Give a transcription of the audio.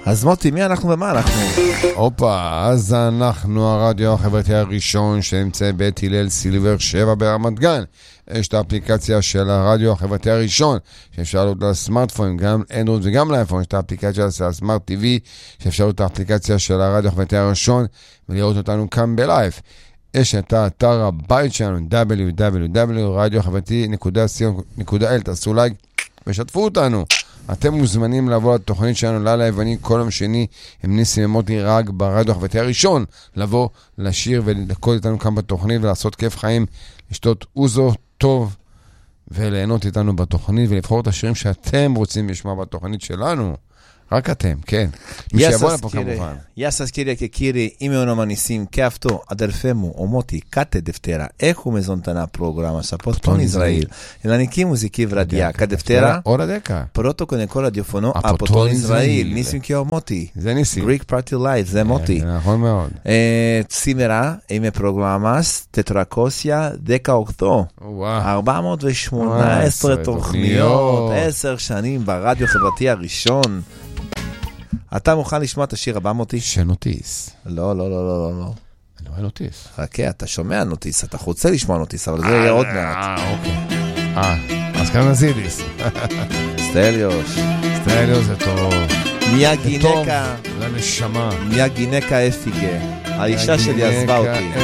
אז מוטי, מי אנחנו ומה אנחנו? אופה, אז אנחנו הרדיו החברתי הראשון שנמצא בית הלל סילבר 7 ברמת גן. יש את האפליקציה של הרדיו החברתי הראשון, שאפשר לראות לסמארטפון, גם אנדרואיד וגם לאייפון. יש את האפליקציה של הסמארט TV, שאפשר לראות את האפליקציה של הרדיו החברתי הראשון, ולראות אותנו כאן בלייב. יש את האתר הבית שלנו, www.radioחברתי.co.il, תעשו לייק ושתפו אותנו. אתם מוזמנים לבוא לתוכנית שלנו לילה היווני כל יום שני עם ניסים ומוטי רק ברדיו החברתי הראשון, לבוא, לשיר ולדקוד איתנו כאן בתוכנית ולעשות כיף חיים, לשתות אוזו טוב וליהנות איתנו בתוכנית ולבחור את השירים שאתם רוצים לשמוע בתוכנית שלנו. רק אתם, כן. מי שיבוא לפה כמובן. Yasas quiere que quiere Imeono Manisim che afto adelfemu omoti cate deftera echu mezontana programa Sapoton Israel. Elanikim musikiv radia kadeftera ora deka. Proto con el radiofono Apoton Israel. Nisim ki omoti. זה ניסים. Greek Party Live, זה מוטי. נכון מאוד. צימרה, אימי פרוגרמאס, טטרקוסיה, דקה אוקטו. 418 תוכניות, 10 שנים ברדיו חברתי הראשון. אתה מוכן לשמוע את השיר הבא, מוטי? שנוטיס. לא. אני רואה נוטיס. חכה, אתה שומע נוטיס, אתה רוצה לשמוע נוטיס, אבל זה יהיה עוד מעט. אוקיי. אז כאן נזידיס. סטליוש. סטליוש זה טוב. מיה גינקה. לנשמה. מיה גינקה אפיגה. האישה שלי עזבה אותי.